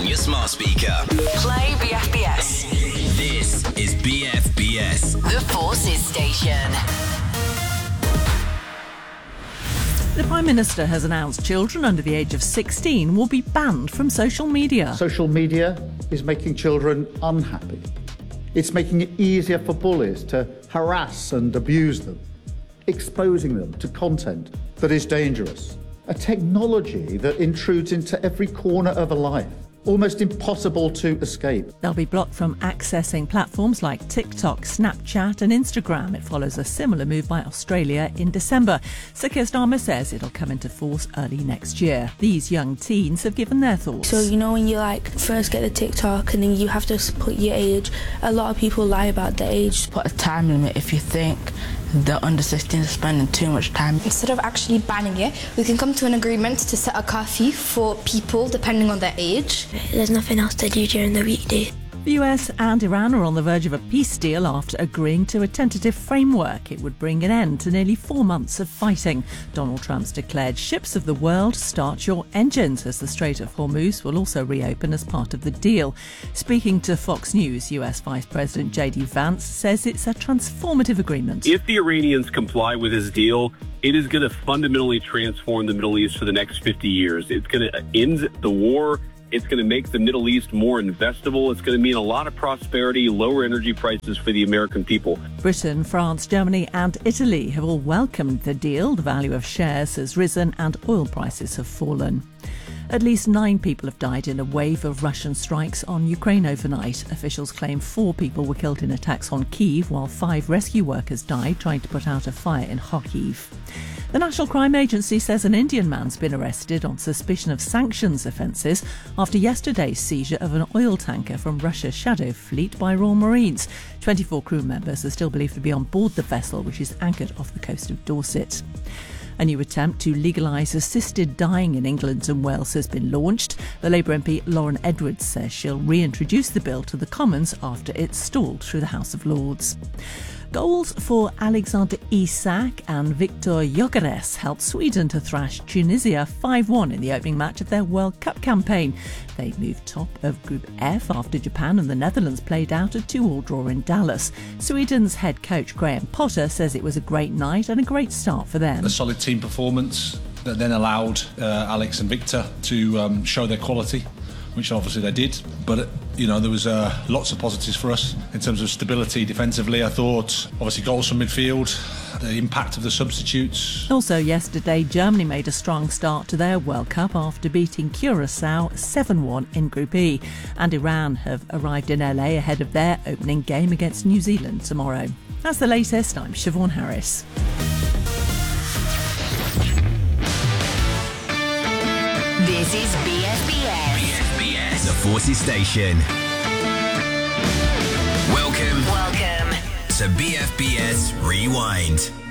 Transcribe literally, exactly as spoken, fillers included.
your smart speaker. Play B F B S. This is B F B S. The Forces Station. The Prime Minister has announced children under the age of sixteen will be banned from social media. Social media is making children unhappy. It's making it easier for bullies to harass and abuse them, exposing them to content that is dangerous. A technology that intrudes into every corner of a life, almost impossible to escape. They'll be blocked from accessing platforms like TikTok, Snapchat and Instagram. It follows a similar move by Australia in December. Sir Keir Starmer says it'll come into force early next year. These young teens have given their thoughts. So, you know, when you like first get the TikTok and then you have to put your age, a lot of people lie about their age. Put a time limit if you think the under sixteens are spending too much time. Instead of actually banning it, we can come to an agreement to set a curfew for people depending on their age. There's nothing else to do during the weekday. The U S and Iran are on the verge of a peace deal after agreeing to a tentative framework. It would bring an end to nearly four months of fighting. Donald Trump's declared ships of the world, start your engines, as the Strait of Hormuz will also reopen as part of the deal. Speaking to Fox News, U S Vice President J D Vance says it's a transformative agreement. If the Iranians comply with his deal, it is going to fundamentally transform the Middle East for the next fifty years. It's going to end the war. It's going to make the Middle East more investable. It's going to mean a lot of prosperity, lower energy prices for the American people. Britain, France, Germany and Italy have all welcomed the deal. The value of shares has risen and oil prices have fallen. At least nine people have died in a wave of Russian strikes on Ukraine overnight. Officials claim four people were killed in attacks on Kyiv, while five rescue workers died trying to put out a fire in Kharkiv. The National Crime Agency says an Indian man's been arrested on suspicion of sanctions offences after yesterday's seizure of an oil tanker from Russia's Shadow Fleet by Royal Marines. twenty-four crew members are still believed to be on board the vessel, which is anchored off the coast of Dorset. A new attempt to legalise assisted dying in England and Wales has been launched. The Labour M P Lauren Edwards says she'll reintroduce the bill to the Commons after it stalled through the House of Lords. Goals for Alexander Isak and Viktor Gyökeres helped Sweden to thrash Tunisia five one in the opening match of their World Cup campaign. They moved top of Group F after Japan and the Netherlands played out a two all draw in Dallas. Sweden's head coach Graham Potter says it was a great night and a great start for them. A solid team performance that then allowed uh, Alex and Victor to um, show their quality, which obviously they did. But, you know, there was uh, lots of positives for us in terms of stability defensively, I thought. Obviously goals from midfield, the impact of the substitutes. Also yesterday, Germany made a strong start to their World Cup after beating Curacao seven one in Group E. And Iran have arrived in L A ahead of their opening game against New Zealand tomorrow. That's the latest. I'm Siobhan Harris. This is B F B S. B F B S. The Forces Station. Welcome. Welcome to B F B S Rewind.